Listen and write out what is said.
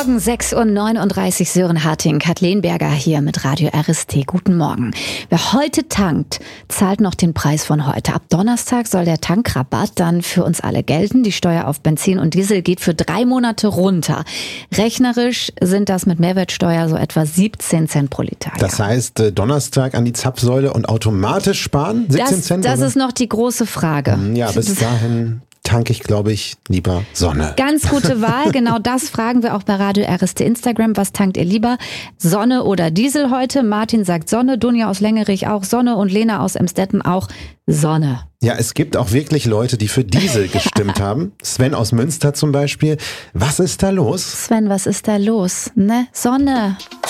Morgen, 6:39 Uhr, Sören Harting, Kathleen Berger hier mit Radio RST. Guten Morgen. Wer heute tankt, zahlt noch den Preis von heute. Ab Donnerstag soll der Tankrabatt dann für uns alle gelten. Die Steuer auf Benzin und Diesel geht für 3 Monate runter. Rechnerisch sind das mit Mehrwertsteuer so etwa 17 Cent pro Liter. Das heißt, Donnerstag an die Zapfsäule und automatisch sparen? 17 Cent? Das ist noch die große Frage. Ja, bis dahin tanke ich, glaube ich, lieber Sonne. Ganz gute Wahl, genau das fragen wir auch bei Radio RST Instagram. Was tankt ihr lieber? Sonne oder Diesel heute? Martin sagt Sonne, Dunja aus Längerich auch Sonne und Lena aus Emstetten auch Sonne. Ja, es gibt auch wirklich Leute, die für Diesel gestimmt haben. Sven aus Münster zum Beispiel. Was ist da los? Sven, was ist da los? Ne? Sonne.